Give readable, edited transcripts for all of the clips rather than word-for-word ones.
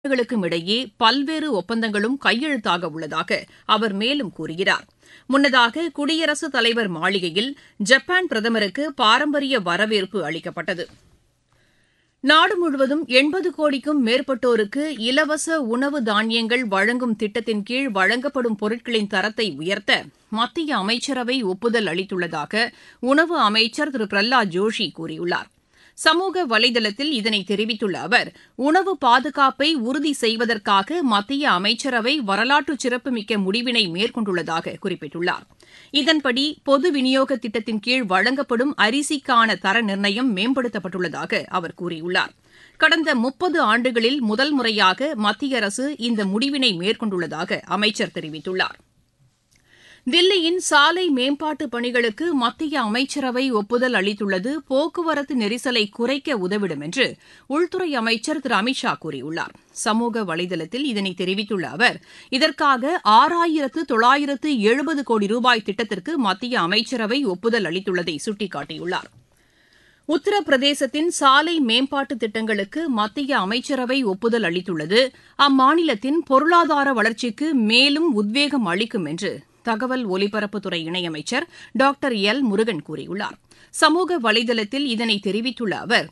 நாடுகளுக்கும் இடையே பல்வேறு ஒப்பந்தங்களும் கையெழுத்தாக உள்ளதாக அவர் மேலும் கூறுகிறார். முன்னதாக குடியரசுத் தலைவர் மாளிகையில் ஜப்பான் பிரதமருக்கு பாரம்பரிய வரவேற்பு அளிக்கப்பட்டது. நாடு முழுவதும் 80 கோடிக்கும் மேற்பட்டோருக்கு இலவச உணவு தானியங்கள் வழங்கும் திட்டத்தின் கீழ் வழங்கப்படும் பொருட்களின் தரத்தை உயர்த்த மத்திய அமைச்சரவை ஒப்புதல் அளித்துள்ளதாக உணவு அமைச்சர் திரு பிரஹ்லாத் ஜோஷி கூறியுள்ளார். சமூக வலைதளத்தில் இதனை தெரிவித்துள்ள அவர், உணவு பாதுகாப்பை உறுதி செய்வதற்காக மத்திய அமைச்சரவை வரலாற்று சிறப்புமிக்க முடிவினை மேற்கொண்டுள்ளதாக குறிப்பிட்டுள்ளார். இதன்படி பொது விநியோக திட்டத்தின் கீழ் வழங்கப்படும் அரிசிக்கான தர நிர்ணயம் மேம்படுத்தப்பட்டுள்ளதாக அவர் கூறியுள்ளார். கடந்த 30 ஆண்டுகளில் முதல் முறையாக மத்திய அரசு இந்த முடிவினை மேற்கொண்டுள்ளதாக அமைச்சர் தெரிவித்துள்ளார். தில்லியின் சாலை மேம்பாட்டுப் பணிகளுக்கு மத்திய அமைச்சரவை ஒப்புதல் அளித்துள்ளது போக்குவரத்து நெரிசலை குறைக்க உதவிடும் என்று உள்துறை அமைச்சர் திரு அமித் ஷா கூறியுள்ளார். சமூக வலைதளத்தில் இதனை தெரிவித்துள்ள அவர், இதற்காக 6970 கோடி ரூபாய் திட்டத்திற்கு மத்திய அமைச்சரவை ஒப்புதல் அளித்துள்ளதை சுட்டிக்காட்டியுள்ளார். உத்தரப்பிரதேசத்தின் சாலை மேம்பாட்டு திட்டங்களுக்கு மத்திய அமைச்சரவை ஒப்புதல் அளித்துள்ளது அம்மாநிலத்தின் பொருளாதார வளர்ச்சிக்கு மேலும் உத்வேகம் அளிக்கும் என்று தகவல் ஒலிபரப்புத்துறை இணையமைச்சர் டாக்டர் எல் முருகன் கூறியுள்ளார். சமூக வலைதளத்தில் இதனை தெரிவித்துள்ள அவர்,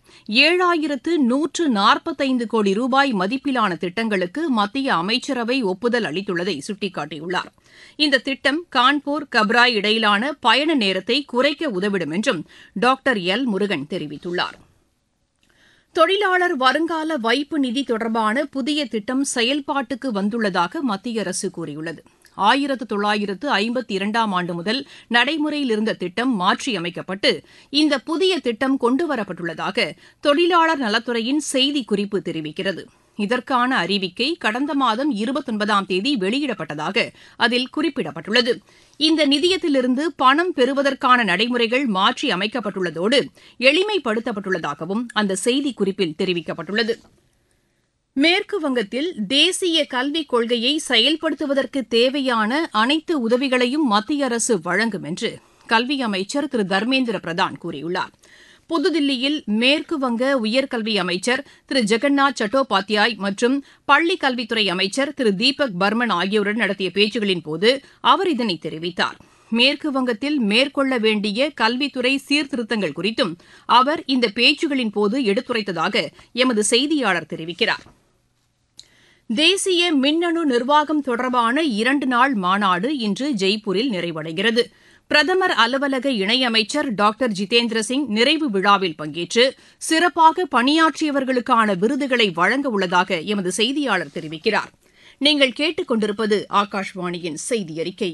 7145 கோடி ரூபாய் மதிப்பிலான திட்டங்களுக்கு மத்திய அமைச்சரவை ஒப்புதல் அளித்துள்ளதை சுட்டிக்காட்டியுள்ளார். இந்த திட்டம் கான்பூர் கப்ராய் இடையிலான பயண நேரத்தை குறைக்க உதவிடும் என்றும் டாக்டர் எல் முருகன் தெரிவித்துள்ளார். தொழிலாளர் வருங்கால வைப்பு நிதி தொடர்பான புதிய திட்டம் செயல்பாட்டுக்கு வந்துள்ளதாக மத்திய அரசு கூறியுள்ளது. 1952ஆம் ஆண்டு முதல் நடைமுறையில் இருந்த திட்டம் மாற்றியமைக்கப்பட்டு இந்த புதிய திட்டம் கொண்டுவரப்பட்டுள்ளதாக தொழிலாளர் நலத்துறையின் செய்திக்குறிப்பு தெரிவிக்கிறது. இதற்கான அறிவிக்கை கடந்த மாதம் 29ஆம் தேதி வெளியிடப்பட்டதாக அதில் குறிப்பிடப்பட்டுள்ளது. இந்த நிதியத்திலிருந்து பணம் பெறுவதற்கான நடைமுறைகள் மாற்றி அமைக்கப்பட்டுள்ளதோடு எளிமைப்படுத்தப்பட்டுள்ளதாகவும் அந்த செய்திக்குறிப்பில் தெரிவிக்கப்பட்டுள்ளது. மேற்கு வங்கத்தில் தேசிய கல்விக் கொள்கையை செயல்படுத்துவதற்கு தேவையான அனைத்து உதவிகளையும் மத்திய அரசு வழங்கும் என்று கல்வி அமைச்சர் திரு தர்மேந்திர பிரதான் கூறியுள்ளார். புதுதில்லியில் மேற்குவங்க உயர்கல்வி அமைச்சர் திரு ஜெகநாத் சட்டோபாத்யாய் மற்றும் பள்ளிக் கல்வித்துறை அமைச்சர் திரு தீபக் பர்மன் ஆகியோருடன் நடத்திய பேச்சுகளின்போது அவர் இதனை தெரிவித்தார். மேற்குவங்கத்தில் மேற்கொள்ள வேண்டிய கல்வித்துறை சீர்திருத்தங்கள் குறித்தும் அவர் இந்த பேச்சுகளின்போது எடுத்துரைத்ததாக எமது செய்தியாளர் தெரிவிக்கிறார். தேசிய மின்னணு நிர்வாகம் தொடர்பான 2 நாள் மாநாடு இன்று ஜெய்ப்பூரில் நிறைவடைகிறது. பிரதமர் அலுவலக இணையமைச்சர் டாக்டர் ஜிதேந்திர சிங் நிறைவு விழாவில் பங்கேற்று சிறப்பாக பணியாற்றியவர்களுக்கான விருதுகளை வழங்க உள்ளதாக எமது செய்தியாளர் தெரிவிக்கிறார். நீங்கள் கேட்டுக் கொண்டிருப்பது ஆகாஷ்வாணியின் செய்தி அறிக்கை.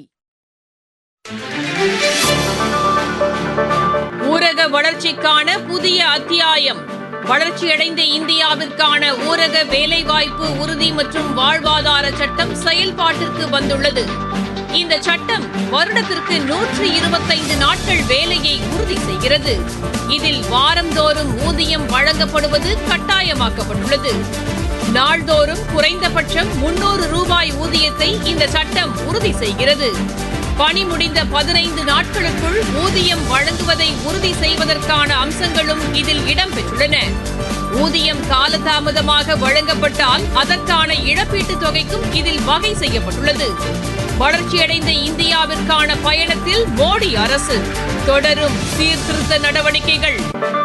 ஊரக வளர்ச்சிக்கான புதிய அத்தியாயம். வளர்ச்சியடைந்த இந்தியாவிற்கான ஊரக வேலைவாய்ப்பு உறுதி மற்றும் வாழ்வாதார சட்டம் செயல்பாட்டிற்கு வந்துள்ளது. இந்த சட்டம் வருடத்திற்கு 125 நாட்கள் வேலையை உறுதி செய்கிறது. இதில் வாரந்தோறும் ஊதியம் வழங்கப்படுவது கட்டாயமாக்கப்பட்டுள்ளது. நாள்தோறும் குறைந்தபட்சம் 300 ரூபாய் ஊதியத்தை இந்த சட்டம் உறுதி செய்கிறது. பணி முடிந்த 15 நாட்களுக்குள் ஊதியம் வழங்குவதை உறுதி செய்வதற்கான அம்சங்களும் இதில் இடம்பெற்றுள்ளன. ஊதியம் காலதாமதமாக வழங்கப்பட்டால் அதற்கான இழப்பீட்டுத் தொகைக்கும் இதில் வகை செய்யப்பட்டுள்ளது. வளர்ச்சியடைந்த இந்தியாவிற்கான பயணத்தில் மோடி அரசு தொடரும் சீர்திருத்த நடவடிக்கைகள்.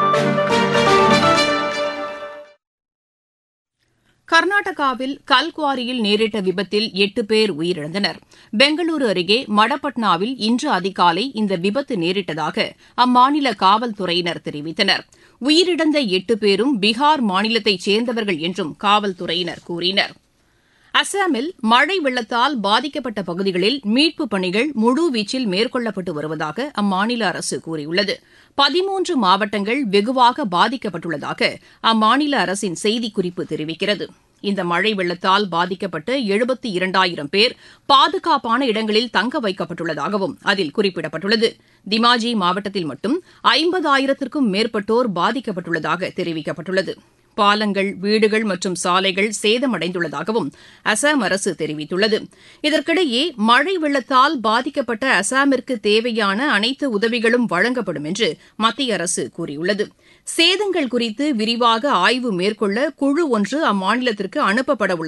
கர்நாடகாவில் கல்குவாரியில் நேரிட்ட விபத்தில் 8 பேர் உயிரிழந்தனர். பெங்களூரு அருகே மடப்பட்னாவில் இன்று அதிகாலை இந்த விபத்து நேரிட்டதாக அம்மாநில காவல்துறையினர் தெரிவித்தனர். உயிரிழந்த 8 பேரும் பீகார் மாநிலத்தைச் சேர்ந்தவர்கள் என்றும் காவல்துறையினர் கூறினர். அசாமில் மழை வெள்ளத்தால் பாதிக்கப்பட்ட பகுதிகளில் மீட்புப் பணிகள் முழுவீச்சில் மேற்கொள்ளப்பட்டு வருவதாக அம்மாநில அரசு கூறியுள்ளது. 13 மாவட்டங்கள் வெகுவாக பாதிக்கப்பட்டுள்ளதாக அம்மாநில அரசின் செய்திக்குறிப்பு தெரிவிக்கிறது. இந்த மழை வெள்ளத்தால் பாதிக்கப்பட்ட 72,000 பேர் பாதுகாப்பான இடங்களில் தங்க வைக்கப்பட்டுள்ளதாகவும் அதில் குறிப்பிடப்பட்டுள்ளது. திமாஜி மாவட்டத்தில் மட்டும் 50,000க்கும் மேற்பட்டோர் பாதிக்கப்பட்டுள்ளதாக தெரிவிக்கப்பட்டுள்ளது. பாலங்கள், வீடுகள் மற்றும் சாலைகள் சேதமடைந்துள்ளதாகவும் அசாம் அரசு தெரிவித்துள்ளது. இதற்கிடையே மழை வெள்ளத்தால் பாதிக்கப்பட்ட அசாமிற்கு தேவையான அனைத்து உதவிகளும் வழங்கப்படும் என்று மத்திய அரசு கூறியுள்ளது. சேதங்கள் குறித்து விரிவாக ஆய்வு மேற்கொள்ள குழு ஒன்று அம்மாநிலத்திற்கு அனுப்பப்பட உள்ளது.